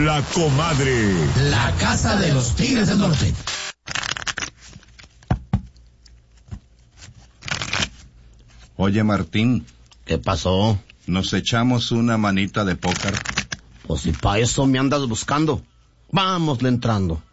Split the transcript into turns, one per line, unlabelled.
La Comadre.
La Casa de los Tigres del Norte.
Oye, Martín.
¿Qué pasó?
¿Nos echamos una manita de póker?
Pues si pa' eso me andas buscando. Vámosle entrando.